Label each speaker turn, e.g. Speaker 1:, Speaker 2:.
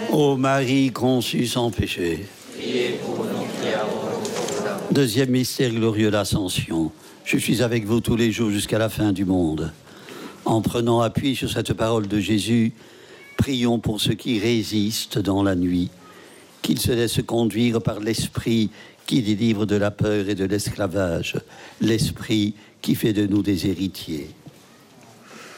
Speaker 1: Ô Marie conçue sans péché.
Speaker 2: Priez pour nous qui avons besoin.
Speaker 1: Deuxième mystère glorieux, l'Ascension. Je suis avec vous tous les jours jusqu'à la fin du monde. En prenant appui sur cette parole de Jésus, prions pour ceux qui résistent dans la nuit, qu'ils se laissent conduire par l'Esprit qui délivre de la peur et de l'esclavage, l'Esprit qui fait de nous des héritiers.